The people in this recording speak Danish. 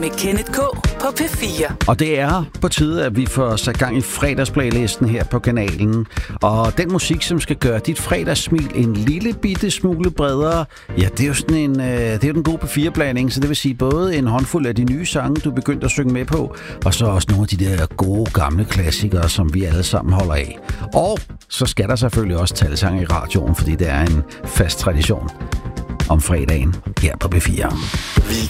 Med Kenneth K. på P4. Og det er på tide, at vi får sat gang i fredagsplaylisten her på kanalen. Og den musik, som skal gøre dit fredagssmil en lille bitte smule bredere, ja, det er jo sådan en, det er jo den gode P4-blanding, så det vil sige både en håndfuld af de nye sange, du er begyndt at synge med på, og så også nogle af de der gode gamle klassikere, som vi alle sammen holder af. Og så skal der selvfølgelig også talsange i radioen, fordi det er en fast tradition om fredagen her på P4. Vi